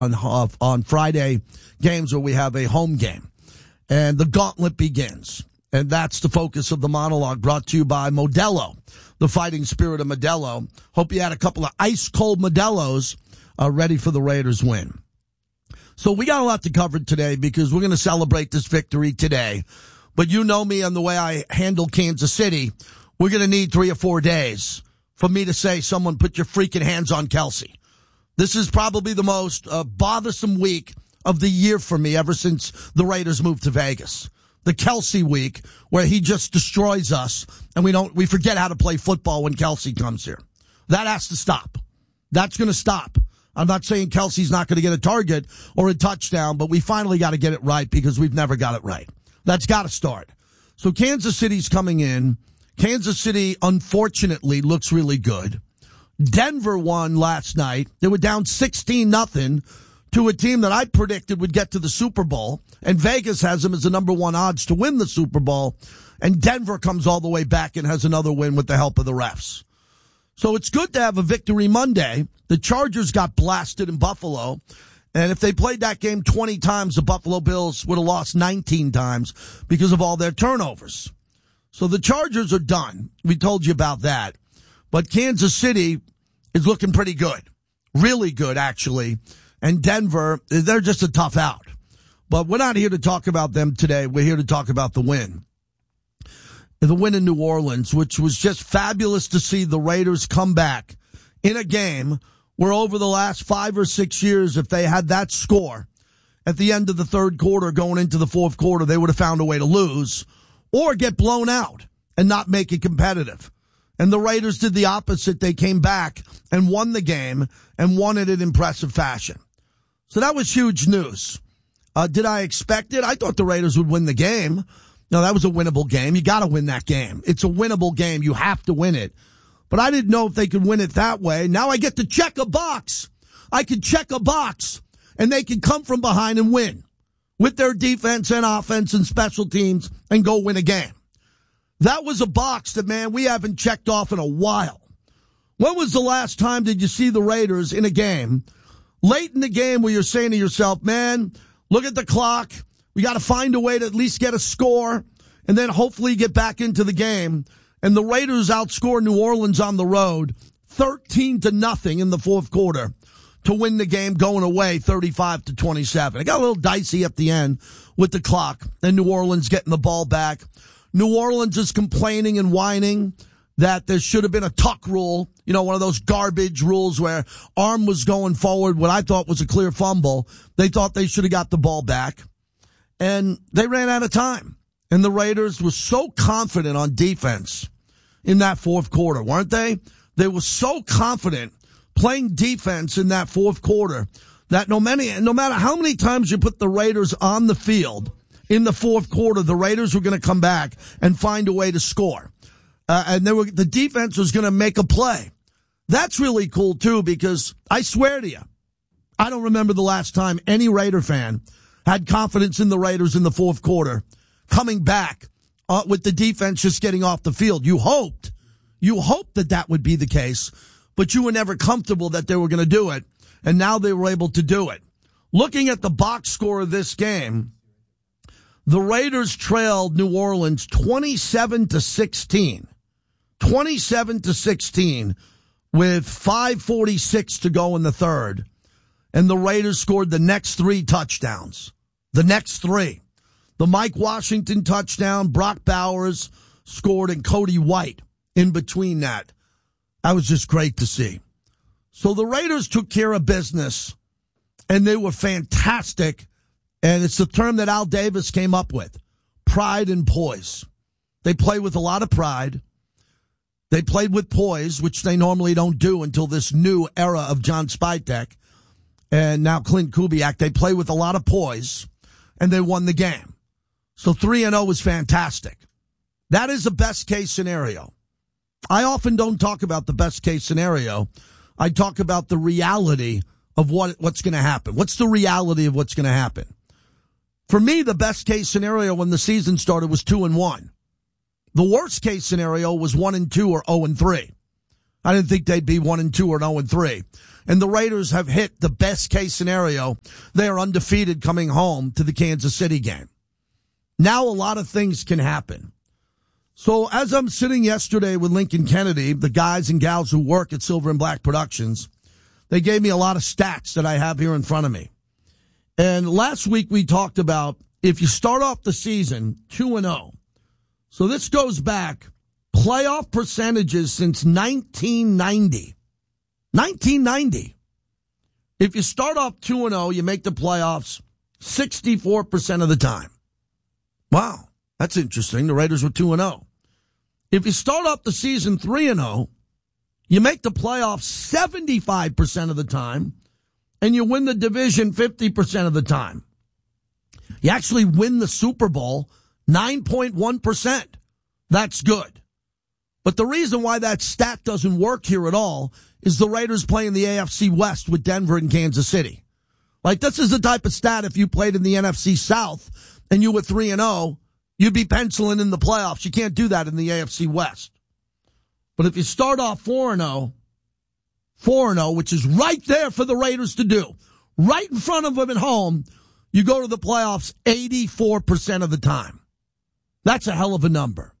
on Friday games where we have a home game. And the gauntlet begins. And that's the focus of the monologue, brought to you by Modelo, the fighting spirit of Modelo. Hope you had a couple of ice-cold Modelos ready for the Raiders win. So we got a lot to cover today because we're going to celebrate this victory today. But you know me and the way I handle Kansas City. We're going to need 3 or 4 days for me to say, someone put your freaking hands on Kelce. This is probably the most bothersome week of the year for me ever since the Raiders moved to Vegas. The Kelce week, where he just destroys us, and we forget how to play football when Kelce comes here. That has to stop. That's going to stop. I'm not saying Kelce's not going to get a target or a touchdown, but we finally got to get it right because we've never got it right. That's got to start. So Kansas City's coming in. Kansas City, unfortunately, looks really good. Denver won last night. They were down 16-0 to a team that I predicted would get to the Super Bowl, and Vegas has them as the number 1 odds to win the Super Bowl, and Denver comes all the way back and has another win with the help of the refs. So it's good to have a victory Monday. The Chargers got blasted in Buffalo, and if they played that game 20 times, the Buffalo Bills would have lost 19 times because of all their turnovers. So the Chargers are done. We told you about that. But Kansas City is looking pretty good. Really good, actually. And Denver, they're just a tough out. But we're not here to talk about them today. We're here to talk about the win. The win in New Orleans, which was just fabulous to see the Raiders come back in a game where over the last 5 or 6 years, if they had that score at the end of the third quarter going into the fourth quarter, they would have found a way to lose or get blown out and not make it competitive. And the Raiders did the opposite. They came back and won the game and won it in impressive fashion. So that was huge news. Did I expect it? I thought the Raiders would win the game. No, that was a winnable game. You got to win that game. It's a winnable game. You have to win it. But I didn't know if they could win it that way. Now I get to check a box. I could check a box, and they can come from behind and win with their defense and offense and special teams and go win a game. That was a box that, man, we haven't checked off in a while. When was the last time did you see the Raiders in a game, late in the game, where you're saying to yourself, man, look at the clock. We got to find a way to at least get a score and then hopefully get back into the game. And the Raiders outscored New Orleans on the road 13-0 in the fourth quarter to win the game, going away 35-27. It got a little dicey at the end with the clock and New Orleans getting the ball back. New Orleans is complaining and whining that there should have been a tuck rule, you know, one of those garbage rules where arm was going forward, what I thought was a clear fumble. They thought they should have got the ball back, and they ran out of time. And the Raiders were so confident on defense in that fourth quarter, weren't they? They were so confident playing defense in that fourth quarter that no matter how many times you put the Raiders on the field in the fourth quarter, the Raiders were going to come back and find a way to score. And the defense was going to make a play. That's really cool, too, because I swear to you, I don't remember the last time any Raider fan had confidence in the Raiders in the fourth quarter coming back with the defense just getting off the field. You hoped that would be the case, but you were never comfortable that they were going to do it, and now they were able to do it. Looking at the box score of this game, the Raiders trailed New Orleans 27-16. 27-16 with 5:46 to go in the third. And the Raiders scored the next 3 touchdowns. The next 3. The Mike Washington touchdown, Brock Bowers scored, and Cody White in between that. That was just great to see. So the Raiders took care of business, and they were fantastic. And it's the term that Al Davis came up with, pride and poise. They play with a lot of pride. They played with poise, which they normally don't do until this new era of John Spytek and now Clint Kubiak. They play with a lot of poise, and they won the game. So 3-0 is fantastic. That is the best-case scenario. I often don't talk about the best-case scenario. I talk about the reality of what's going to happen. What's the reality of what's going to happen? For me, the best-case scenario when the season started was 2-1. The worst-case scenario was 1-2 or 0-3. I didn't think they'd be 1-2 or 0-3. and the Raiders have hit the best case scenario. They are undefeated coming home to the Kansas City game. Now a lot of things can happen. So as I'm sitting yesterday with Lincoln Kennedy, the guys and gals who work at Silver and Black Productions, they gave me a lot of stats that I have here in front of me. And last week we talked about if you start off the season 2-0. So this goes back playoff percentages since 1990. 1990. If you start off 2-0, you make the playoffs 64% of the time. Wow, that's interesting. The Raiders were 2-0. If you start off the season 3-0, you make the playoffs 75% of the time, and you win the division 50% of the time. You actually win the Super Bowl 9.1%. That's good. But the reason why that stat doesn't work here at all is the Raiders play in the AFC West with Denver and Kansas City. Like, this is the type of stat if you played in the NFC South and you were 3-0, you'd be penciling in the playoffs. You can't do that in the AFC West. But if you start off 4-0, which is right there for the Raiders to do, right in front of them at home, you go to the playoffs 84% of the time. That's a hell of a number.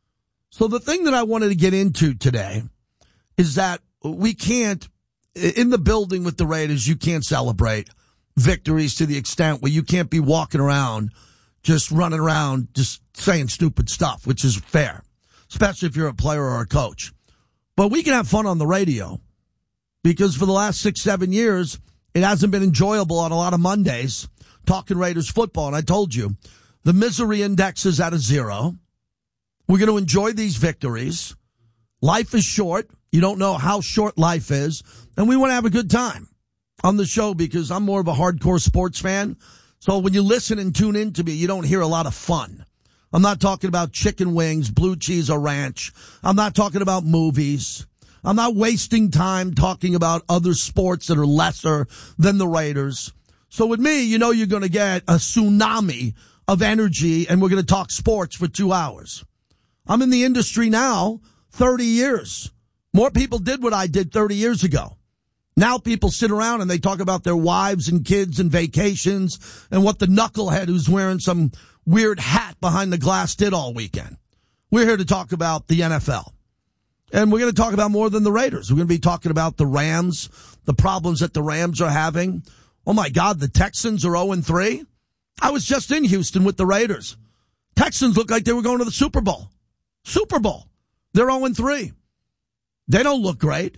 So the thing that I wanted to get into today is that we can't, in the building with the Raiders, you can't celebrate victories to the extent where you can't be walking around, just running around, just saying stupid stuff, which is fair, especially if you're a player or a coach. But we can have fun on the radio because for the last 6-7 years, it hasn't been enjoyable on a lot of Mondays talking Raiders football. And I told you, the misery index is at a 0. We're going to enjoy these victories. Life is short. You don't know how short life is. And we want to have a good time on the show because I'm more of a hardcore sports fan. So when you listen and tune in to me, you don't hear a lot of fun. I'm not talking about chicken wings, blue cheese, or ranch. I'm not talking about movies. I'm not wasting time talking about other sports that are lesser than the Raiders. So with me, you know you're going to get a tsunami of energy, and we're going to talk sports for 2 hours. I'm in the industry now 30 years. More people did what I did 30 years ago. Now people sit around and they talk about their wives and kids and vacations and what the knucklehead who's wearing some weird hat behind the glass did all weekend. We're here to talk about the NFL. And we're going to talk about more than the Raiders. We're going to be talking about the Rams, the problems that the Rams are having. Oh, my God, the Texans are 0-3. I was just in Houston with the Raiders. Texans look like they were going to the Super Bowl. Super Bowl. They're 0-3. They don't look great.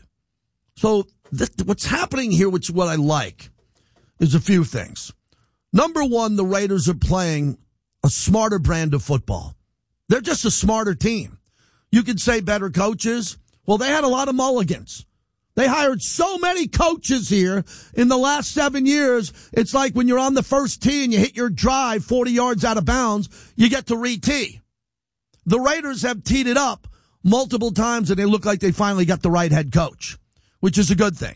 So what's happening here, which is what I like, is a few things. Number one, the Raiders are playing a smarter brand of football. They're just a smarter team. You could say better coaches. Well, they had a lot of mulligans. They hired so many coaches here in the last 7 years. It's like when you're on the first tee and you hit your drive 40 yards out of bounds, you get to re-tee. The Raiders have teed it up multiple times, and they look like they finally got the right head coach, which is a good thing.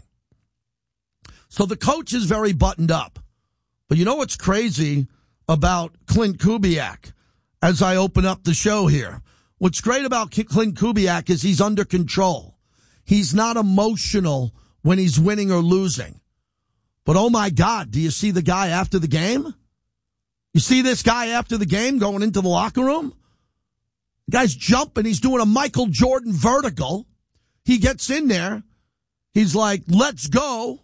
So the coach is very buttoned up. But you know what's crazy about Klint Kubiak as I open up the show here? What's great about Klint Kubiak is he's under control. He's not emotional when he's winning or losing. But, oh, my God, do you see the guy after the game? You see this guy after the game going into the locker room? The guy's jumping. He's doing a Michael Jordan vertical. He gets in there. He's like, let's go.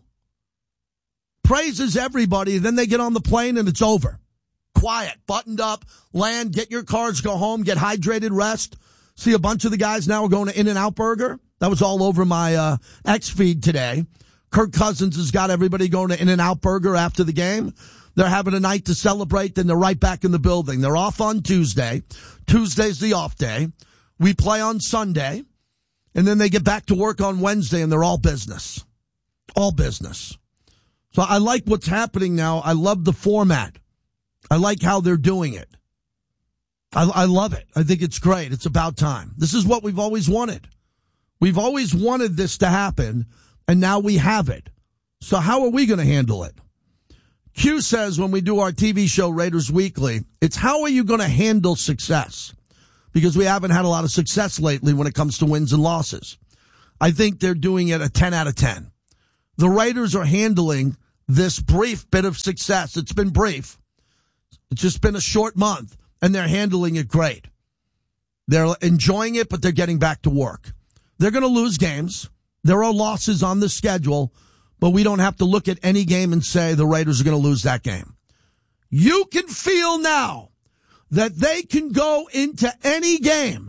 Praises everybody. Then they get on the plane and it's over. Quiet, buttoned up, land, get your cars, go home, get hydrated, rest. See a bunch of the guys now are going to In-N-Out Burger. That was all over my X feed today. Kirk Cousins has got everybody going to In-N-Out Burger after the game. They're having a night to celebrate, then they're right back in the building. They're off on Tuesday. Tuesday's the off day. We play on Sunday, and then they get back to work on Wednesday, and they're all business. All business. So I like what's happening now. I love the format. I like how they're doing it. I love it. I think it's great. It's about time. This is what we've always wanted. We've always wanted this to happen, and now we have it. So how are we going to handle it? Q says when we do our TV show, Raiders Weekly, it's how are you going to handle success? Because we haven't had a lot of success lately when it comes to wins and losses. I think they're doing it a 10 out of 10. the Raiders are handling this brief bit of success. It's been brief. It's just been a short month, and they're handling it great. They're enjoying it, but they're getting back to work. They're going to lose games. There are losses on the schedule, but we don't have to look at any game and say the Raiders are going to lose that game. You can feel now that they can go into any game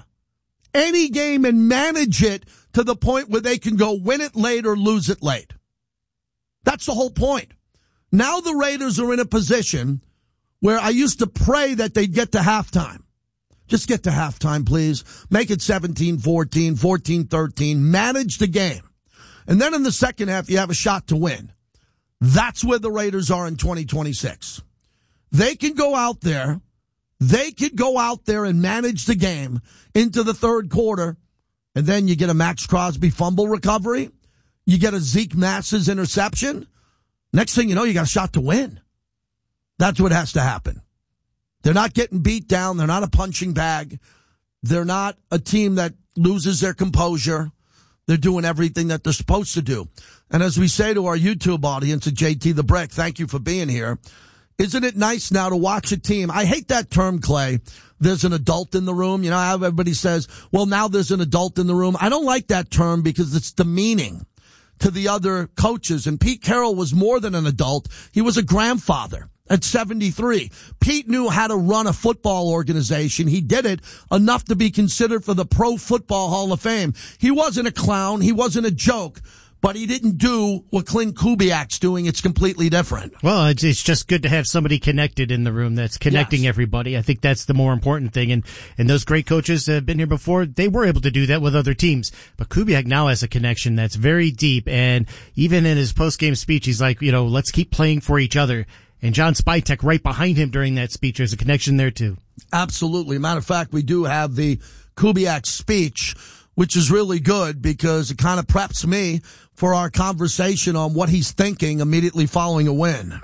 and manage it to the point where they can go win it late or lose it late. That's the whole point. Now the Raiders are in a position where I used to pray that they'd get to halftime. Just get to halftime, please. Make it 17-14, 14-13. Manage the game. And then in the second half, you have a shot to win. That's where the Raiders are in 2026. They can go out there. They could go out there and manage the game into the third quarter, and then you get a Max Crosby fumble recovery. You get a Zeke Masses interception. Next thing you know, you got a shot to win. That's what has to happen. They're not getting beat down. They're not a punching bag. They're not a team that loses their composure. They're doing everything that they're supposed to do. And as we say to our YouTube audience at JT the Brick, thank you for being here. Isn't it nice now to watch a team? I hate that term, Clay. There's an adult in the room. You know how everybody says, well, now there's an adult in the room. I don't like that term because it's demeaning to the other coaches. And Pete Carroll was more than an adult. He was a grandfather at 73. Pete knew how to run a football organization. He did it enough to be considered for the Pro Football Hall of Fame. He wasn't a clown. He wasn't a joke. But he didn't do what Clint Kubiak's doing. It's completely different. Well, it's just good to have somebody connected in the room that's connecting everybody. I think that's the more important thing. And those great coaches that have been here before, they were able to do that with other teams. But Kubiak now has a connection that's very deep. And even in his post-game speech, he's like, let's keep playing for each other. And John Spytek right behind him during that speech. There's a connection there, too. Absolutely. Matter of fact, we do have the Kubiak speech, which is really good because it kind of preps me for our conversation on what he's thinking immediately following a win.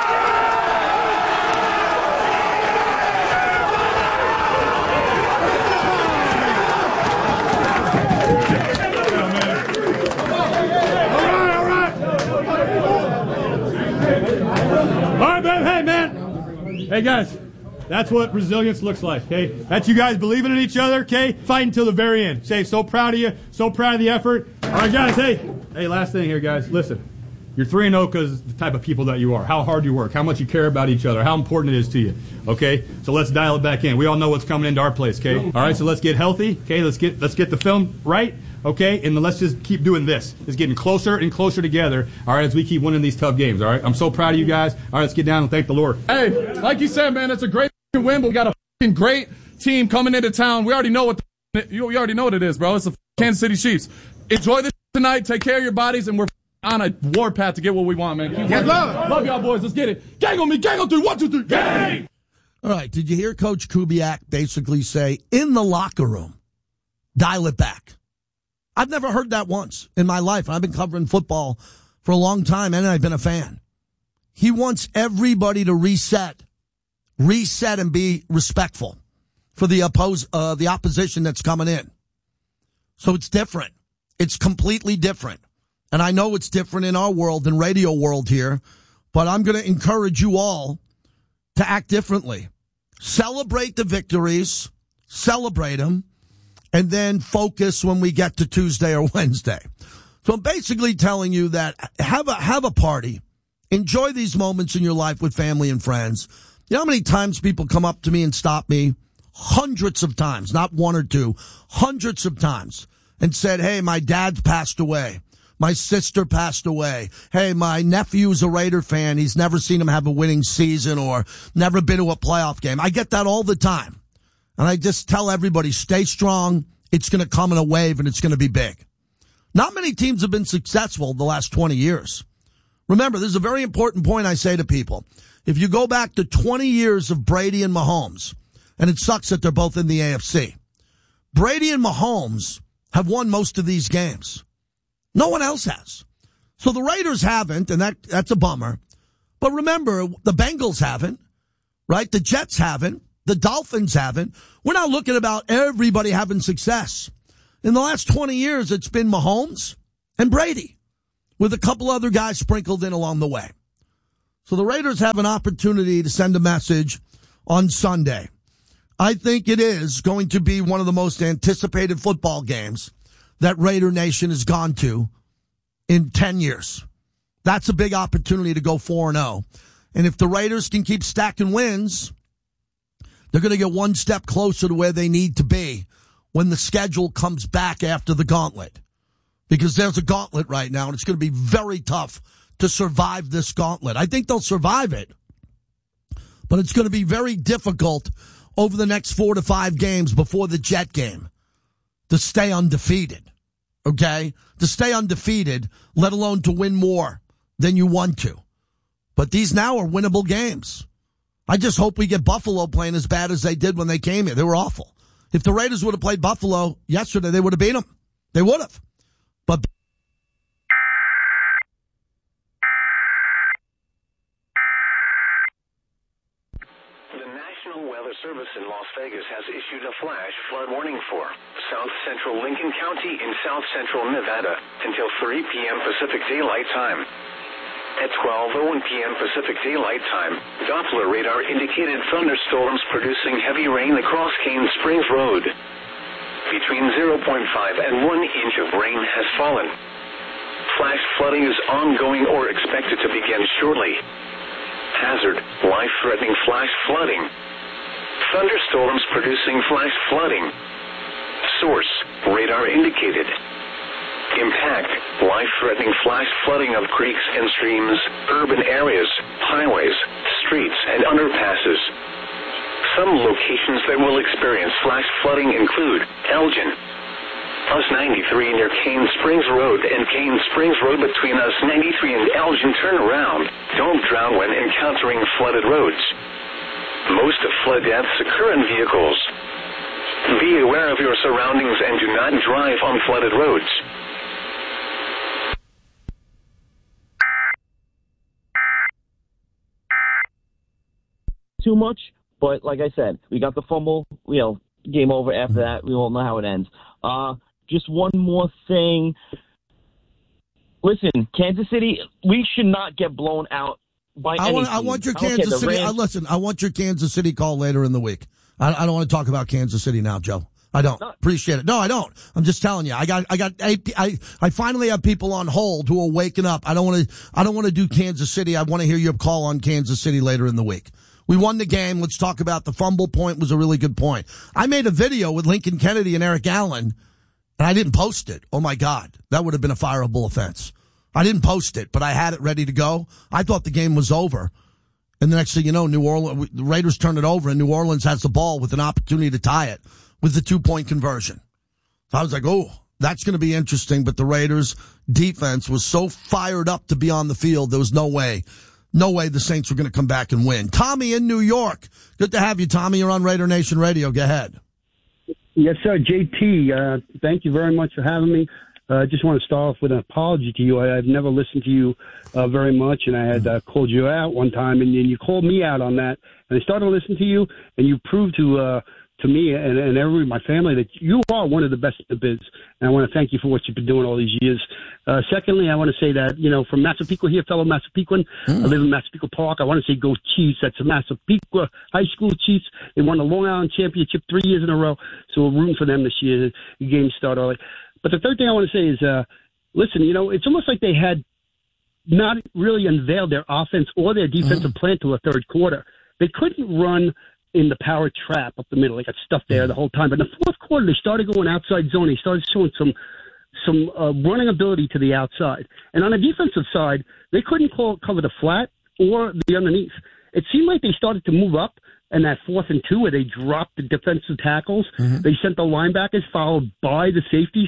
Hey, guys, that's what resilience looks like, okay? That's you guys believing in each other, okay? Fighting till the very end. Say, so proud of you, so proud of the effort. All right, guys, hey, last thing here, guys. Listen, you're 3-0 because the type of people that you are, how hard you work, how much you care about each other, how important it is to you, okay? So let's dial it back in. We all know what's coming into our place, okay? All right, so let's get healthy, okay? Let's get the film right. Okay, and let's just keep doing this. It's getting closer and closer together, all right, as we keep winning these tough games, all right? I'm so proud of you guys. All right, let's get down and thank the Lord. Hey, like you said, man, it's a great win, but we got a great team coming into town. We already know you already know what it is, bro. It's the Kansas City Chiefs. Enjoy this tonight. Take care of your bodies, and we're on a war path to get what we want, man. Love y'all, boys. Let's get it. Gang on me. Gang on 3. 1, 2, 3. Gang! All right, did you hear Coach Kubiak basically say, in the locker room, dial it back? I've never heard that once in my life. I've been covering football for a long time, and I've been a fan. He wants everybody to reset and be respectful for the opposition that's coming in. So it's different. It's completely different. And I know it's different in our world and radio world here, but I'm going to encourage you all to act differently. Celebrate the victories. Celebrate them. And then focus when we get to Tuesday or Wednesday. So I'm basically telling you that have a party. Enjoy these moments in your life with family and friends. You know how many times people come up to me and stop me? Hundreds of times, not one or two. Hundreds of times. And said, hey, my dad passed away. My sister passed away. Hey, my nephew's a Raider fan. He's never seen him have a winning season or never been to a playoff game. I get that all the time. And I just tell everybody, stay strong. It's going to come in a wave, and it's going to be big. Not many teams have been successful the last 20 years. Remember, this is a very important point I say to people. If you go back to 20 years of Brady and Mahomes, and it sucks that they're both in the AFC, Brady and Mahomes have won most of these games. No one else has. So the Raiders haven't, and that's a bummer. But remember, the Bengals haven't, right? The Jets haven't. The Dolphins haven't. We're not looking about everybody having success. In the last 20 years, it's been Mahomes and Brady with a couple other guys sprinkled in along the way. So the Raiders have an opportunity to send a message on Sunday. I think it is going to be one of the most anticipated football games that Raider Nation has gone to in 10 years. That's a big opportunity to go 4-0. And if the Raiders can keep stacking wins, they're going to get one step closer to where they need to be when the schedule comes back after the gauntlet. Because there's a gauntlet right now, and it's going to be very tough to survive this gauntlet. I think they'll survive it, but it's going to be very difficult over the next 4 to 5 games before the Jet game to stay undefeated, okay? To stay undefeated, let alone to win more than you want to. But these now are winnable games. I just hope we get Buffalo playing as bad as they did when they came here. They were awful. If the Raiders would have played Buffalo yesterday, they would have beat them. They would have. But the National Weather Service in Las Vegas has issued a flash flood warning for South Central Lincoln County in South Central Nevada until 3 p.m. Pacific Daylight Time. At 12:01 p.m. Pacific Daylight Time, Doppler radar indicated thunderstorms producing heavy rain across Cane Springs Road. Between 0.5 and 1 inch of rain has fallen. Flash flooding is ongoing or expected to begin shortly. Hazard, life-threatening flash flooding. Thunderstorms producing flash flooding. Source, radar indicated. Impact, life-threatening flash flooding of creeks and streams, urban areas, highways, streets, and underpasses. Some locations that will experience flash flooding include Elgin, US 93 near Cane Springs Road and Cane Springs Road between US 93 and Elgin turnaround. Don't drown when encountering flooded roads. Most of flood deaths occur in vehicles. Be aware of your surroundings and do not drive on flooded roads. Too much, but like I said, we got the fumble, game over after that. We won't know how it ends. Just one more thing. Listen, Kansas City, we should not get blown out by any team. I want your Kansas City. I want your Kansas City call later in the week. I don't want to talk about Kansas City now, Joe. I don't appreciate it. No, I don't. I'm just telling you. I finally have people on hold who are waking up. I don't want to do Kansas City. I want to hear your call on Kansas City later in the week. We won the game. Let's talk about the fumble point. Was a really good point. I made a video with Lincoln Kennedy and Eric Allen, and I didn't post it. Oh my God. That would have been a fireable offense. I didn't post it, but I had it ready to go. I thought the game was over. And the next thing you know, the Raiders turn it over and New Orleans has the ball with an opportunity to tie it with the 2-point conversion. So I was like, oh, that's going to be interesting. But the Raiders defense was so fired up to be on the field. There was no way the Saints were going to come back and win. Tommy in New York. Good to have you, Tommy. You're on Raider Nation Radio. Go ahead. Yes, sir. JT, thank you very much for having me. I just want to start off with an apology to you. I've never listened to you very much, and I had called you out one time, and you called me out on that. And I started listening to you, and you proved to me and my family that you are one of the best in the biz. And I want to thank you for what you've been doing all these years. Secondly, I want to say that, from Massapequa here, fellow Massapequan, I live in Massapequa Park. I want to say go Chiefs. That's the Massapequa High School Chiefs. They won the Long Island Championship 3 years in a row, so we're rooting for them this year. The game started early. But the third thing I want to say is, listen, it's almost like they had not really unveiled their offense or their defensive plan till the third quarter. They couldn't run in the power trap up the middle. They got stuff there the whole time. But in the fourth quarter, they started going outside zone. They started showing some running ability to the outside. And on the defensive side, they couldn't cover the flat or the underneath. It seemed like they started to move up in that 4th and 2 where they dropped the defensive tackles. They sent the linebackers followed by the safeties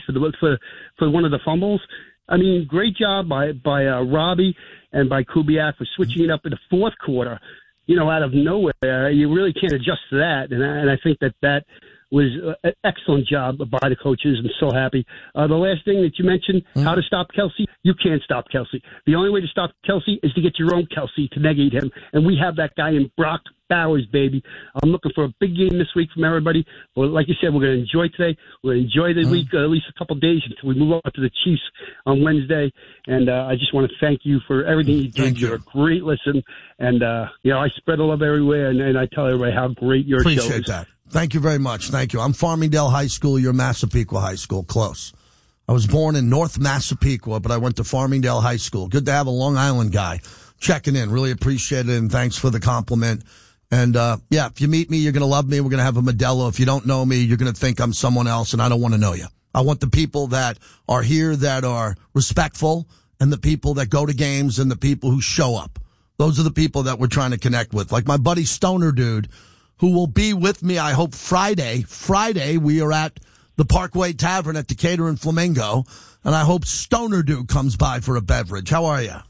for one of the fumbles. I mean, great job by Robbie and by Kubiak for switching it up in the fourth quarter. Out of nowhere, you really can't adjust to that. And I think that was an excellent job by the coaches. I'm so happy. The last thing that you mentioned, how to stop Kelsey, you can't stop Kelsey. The only way to stop Kelsey is to get your own Kelsey to negate him. And we have that guy in Brock Bowers, baby. I'm looking for a big game this week from everybody. But like you said, we're going to enjoy today. We're going to enjoy the week, at least a couple of days until we move on to the Chiefs on Wednesday. And I just want to thank you for everything you did. You're a great listen. And, I spread the love everywhere, and I tell everybody how great your show is. Appreciate that. Thank you very much. Thank you. I'm Farmingdale High School. You're Massapequa High School. Close. I was born in North Massapequa, but I went to Farmingdale High School. Good to have a Long Island guy checking in. Really appreciate it, and thanks for the compliment. And, if you meet me, you're going to love me. We're going to have a Modelo. If you don't know me, you're going to think I'm someone else, and I don't want to know you. I want the people that are here that are respectful, and the people that go to games, and the people who show up. Those are the people that we're trying to connect with. Like my buddy Stoner Dude, who will be with me, I hope, Friday. Friday, we are at the Parkway Tavern at Decatur and Flamingo, and I hope Stoner Dude comes by for a beverage. How are you?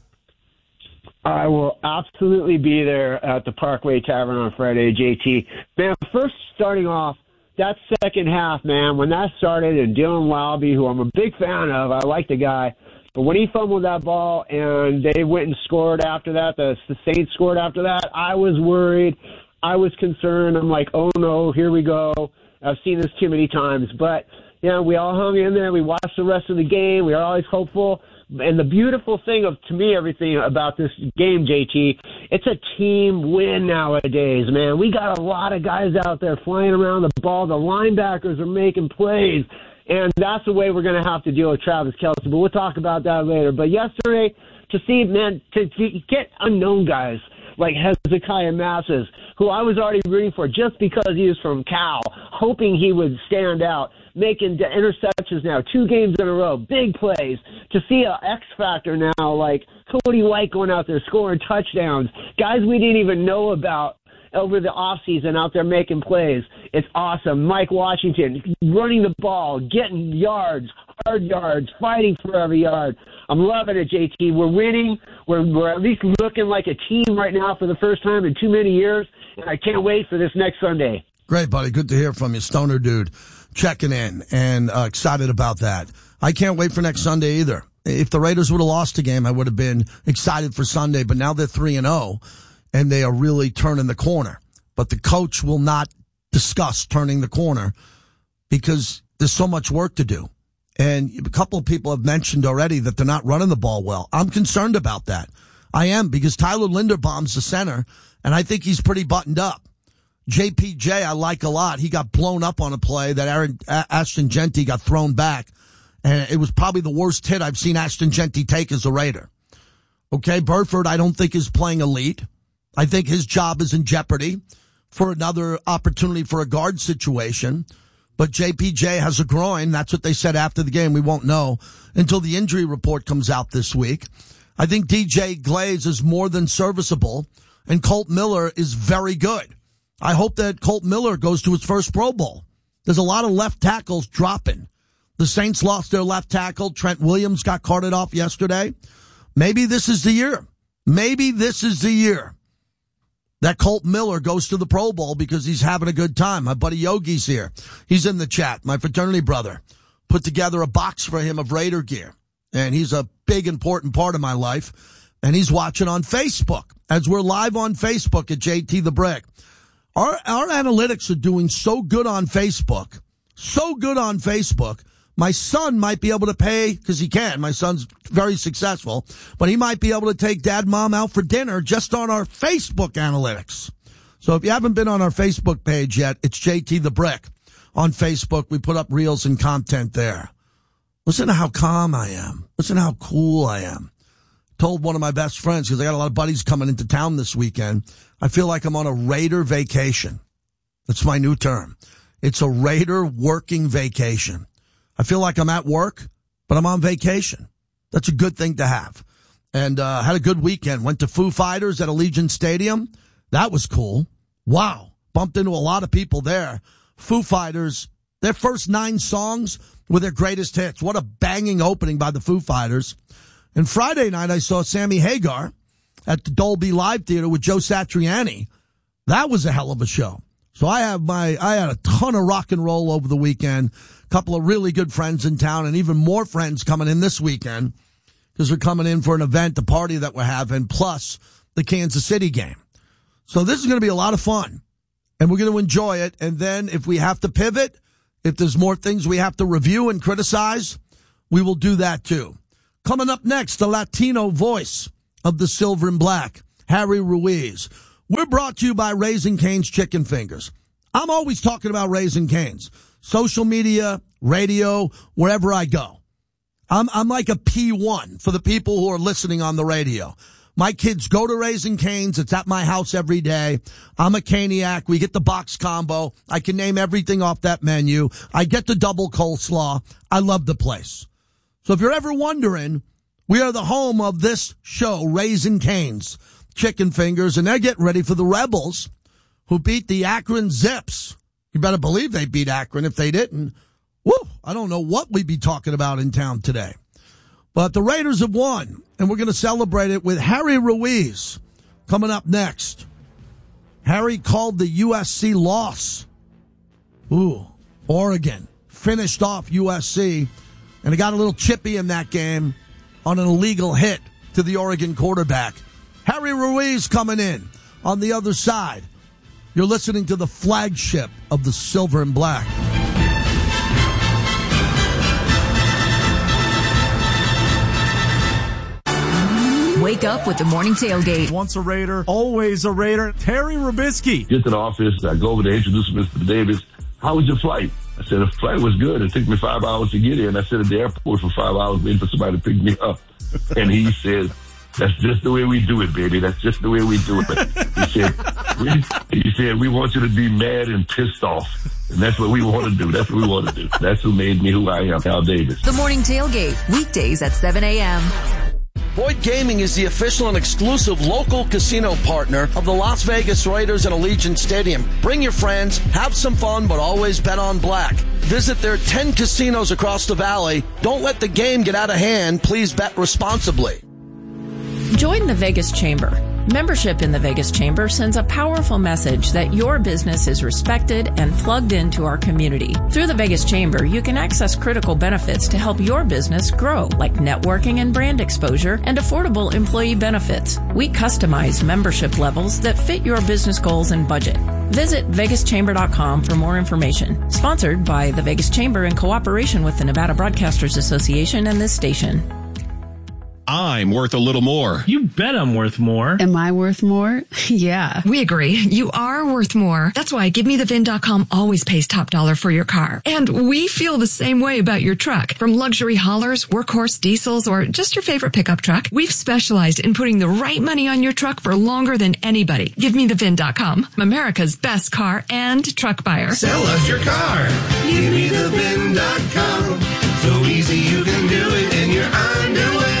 I will absolutely be there at the Parkway Tavern on Friday, JT. Man, first starting off, that second half, man, when that started, and Dylan Wilby, who I'm a big fan of, I like the guy, but when he fumbled that ball and they went and scored after that, the Saints scored after that, I was worried. I was concerned. I'm like, oh, no, here we go. I've seen this too many times. But, we all hung in there. We watched the rest of the game. We are always hopeful. And the beautiful thing to me, everything about this game, JT, it's a team win nowadays, man. We got a lot of guys out there flying around the ball. The linebackers are making plays. And that's the way we're going to have to deal with Travis Kelce. But we'll talk about that later. But yesterday, to see, man, to get unknown guys like Hezekiah Masses, who I was already rooting for just because he was from Cal, hoping he would stand out, making interceptions now, 2 games in a row, big plays. To see an X factor now like Cody White going out there scoring touchdowns, guys we didn't even know about over the offseason out there making plays. It's awesome. Mike Washington running the ball, getting yards, hard yards, fighting for every yard. I'm loving it, JT. We're winning. We're at least looking like a team right now for the first time in too many years, and I can't wait for this next Sunday. Great, buddy. Good to hear from you. Stoner Dude checking in, and excited about that. I can't wait for next Sunday either. If the Raiders would have lost a game, I would have been excited for Sunday, but now they're 3-0, and they are really turning the corner. But the coach will not discuss turning the corner because there's so much work to do. And a couple of people have mentioned already that they're not running the ball well. I'm concerned about that. I am, because Tyler Linderbaum's the center, and I think he's pretty buttoned up. JPJ I like a lot. He got blown up on a play that Ashton Jeanty got thrown back, and it was probably the worst hit I've seen Ashton Jeanty take as a Raider. Okay, Burford I don't think is playing elite. I think his job is in jeopardy for another opportunity for a guard situation. But JPJ has a groin. That's what they said after the game. We won't know until the injury report comes out this week. I think DJ Glaze is more than serviceable, and Colt Miller is very good. I hope that Colt Miller goes to his first Pro Bowl. There's a lot of left tackles dropping. The Saints lost their left tackle. Trent Williams got carted off yesterday. Maybe this is the year. Maybe this is the year that Colt Miller goes to the Pro Bowl because he's having a good time. My buddy Yogi's here. He's in the chat. My fraternity brother put together a box for him of Raider gear, and he's a big, important part of my life, and he's watching on Facebook as we're live on Facebook at JT the Brick. Our analytics are doing so good on Facebook, my son might be able to pay, because he can. My son's very successful, but he might be able to take dad, mom out for dinner just on our Facebook analytics. So if you haven't been on our Facebook page yet, it's JT the Brick on Facebook. We put up reels and content there. Listen to how calm I am. Listen to how cool I am. Told one of my best friends, because I got a lot of buddies coming into town this weekend, I feel like I'm on a Raider vacation. That's my new term. It's a Raider working vacation. I feel like I'm at work, but I'm on vacation. That's a good thing to have. And had a good weekend. Went to Foo Fighters at Allegiant Stadium. That was cool. Wow. Bumped into a lot of people there. Foo Fighters, their first 9 songs were their greatest hits. What a banging opening by the Foo Fighters. And Friday night, I saw Sammy Hagar at the Dolby Live Theater with Joe Satriani. That was a hell of a show. So I had a ton of rock and roll over the weekend. A couple of really good friends in town, and even more friends coming in this weekend because they're coming in for an event, the party that we're having, plus the Kansas City game. So this is going to be a lot of fun, and we're going to enjoy it. And then if we have to pivot, if there's more things we have to review and criticize, we will do that too. Coming up next, the Latino voice of the Silver and Black, Harry Ruiz. We're brought to you by Raising Cane's Chicken Fingers. I'm always talking about Raising Cane's. Social media, radio, wherever I go. I'm like a P1 for the people who are listening on the radio. My kids go to Raising Cane's. It's at my house every day. I'm a Caniac. We get the box combo. I can name everything off that menu. I get the double coleslaw. I love the place. So if you're ever wondering, we are the home of this show, Raising Cane's Chicken Fingers, and they're getting ready for the Rebels, who beat the Akron Zips. You better believe they beat Akron. If they didn't, woo, I don't know what we'd be talking about in town today. But the Raiders have won, and we're going to celebrate it with Harry Ruiz coming up next. Harry called the USC loss. Ooh, Oregon finished off USC, and it got a little chippy in that game on an illegal hit to the Oregon quarterback. Harry Ruiz coming in on the other side. You're listening to the flagship of the Silver and Black. Wake up with the morning tailgate. Once a Raider, always a Raider. Terry Rubisky. Get to the office. I go over to introduce Mr. Davis. How was your flight? I said, the flight was good. It took me 5 hours to get here. And I sat at the airport for 5 hours waiting for somebody to pick me up. And he said, that's just the way we do it, baby. That's just the way we do it. He said, we want you to be mad and pissed off. And that's what we want to do. That's what we want to do. That's who made me who I am, Al Davis. The morning tailgate, weekdays at 7 a.m. Boyd Gaming is the official and exclusive local casino partner of the Las Vegas Raiders and Allegiant Stadium. Bring your friends, have some fun, but always bet on black. Visit their 10 casinos across the valley. Don't let the game get out of hand. Please bet responsibly. Join the Vegas Chamber. Membership in the Vegas Chamber sends a powerful message that your business is respected and plugged into our community. Through the Vegas Chamber, you can access critical benefits to help your business grow, like networking and brand exposure and affordable employee benefits. We customize membership levels that fit your business goals and budget. Visit vegaschamber.com for more information. Sponsored by the Vegas Chamber in cooperation with the Nevada Broadcasters Association and this station. I'm worth a little more. You bet I'm worth more. Am I worth more? Yeah. We agree. You are worth more. That's why GiveMeTheVin.com always pays top dollar for your car. And we feel the same way about your truck. From luxury haulers, workhorse diesels, or just your favorite pickup truck, we've specialized in putting the right money on your truck for longer than anybody. GiveMeTheVin.com, America's best car and truck buyer. Sell us your car. GiveMeTheVin.com. So easy you can do it in your underwear.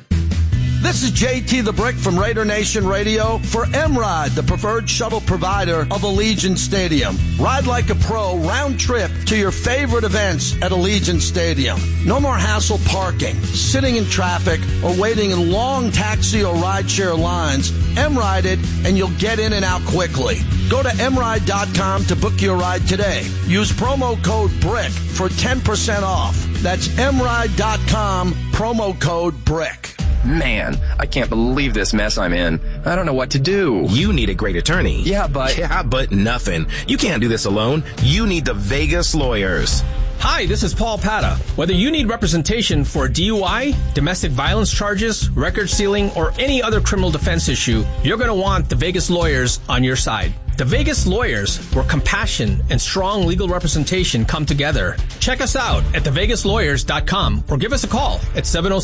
This is JT the Brick from Raider Nation Radio for M-Ride, the preferred shuttle provider of Allegiant Stadium. Ride like a pro, round trip to your favorite events at Allegiant Stadium. No more hassle parking, sitting in traffic, or waiting in long taxi or rideshare lines. M-Ride it, and you'll get in and out quickly. Go to mride.com to book your ride today. Use promo code BRICK for 10% off. That's mride.com, promo code BRICK. Man, I can't believe this mess I'm in. I don't know what to do. You need a great attorney. Yeah, but nothing. You can't do this alone. You need the Vegas Lawyers. Hi, this is Paul Pata. Whether you need representation for DUI, domestic violence charges, record sealing, or any other criminal defense issue, you're going to want the Vegas Lawyers on your side. The Vegas Lawyers, where compassion and strong legal representation come together. Check us out at thevegaslawyers.com or give us a call at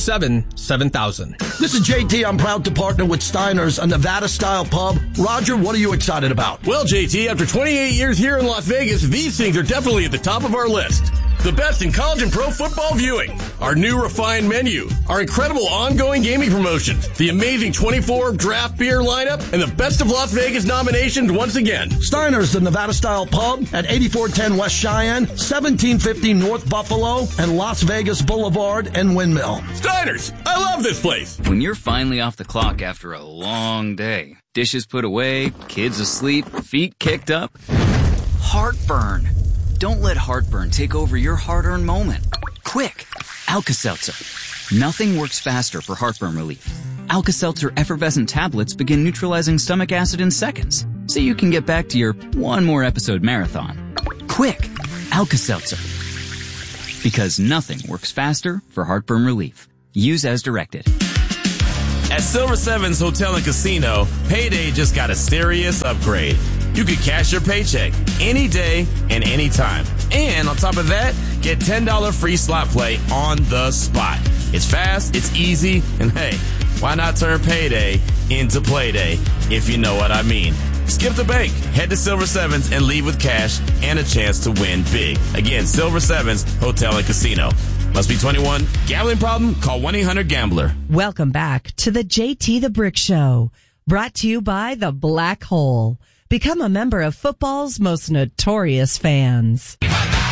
707-7000. This is JT. I'm proud to partner with Steiner's, a Nevada-style pub. Roger, what are you excited about? Well, JT, after 28 years here in Las Vegas, these things are definitely at the top of our list. The best in college and pro football viewing, our new refined menu, our incredible ongoing gaming promotions, the amazing 24 draft beer lineup, and the Best of Las Vegas nominations once again. Steiner's, the Nevada-style pub at 8410 West Cheyenne, 1750 North Buffalo, and Las Vegas Boulevard and Windmill. Steiner's, I love this place. When you're finally off the clock after a long day, dishes put away, kids asleep, feet kicked up, heartburn. Don't let heartburn take over your hard-earned moment. Quick, Alka-Seltzer. Nothing works faster for heartburn relief. Alka-Seltzer effervescent tablets begin neutralizing stomach acid in seconds, so you can get back to your one more episode marathon. Quick, Alka-Seltzer. Because nothing works faster for heartburn relief. Use as directed. At Silver Sevens Hotel and Casino, Payday just got a serious upgrade. You can cash your paycheck any day and any time. And on top of that, get $10 free slot play on the spot. It's fast, it's easy, and hey, why not turn payday into playday, if you know what I mean. Skip the bank, head to Silver Sevens and leave with cash and a chance to win big. Again, Silver Sevens Hotel and Casino. Must be 21. Gambling problem? Call 1-800-GAMBLER. Welcome back to the JT the Brick Show, brought to you by the Black Hole. Become a member of football's most notorious fans.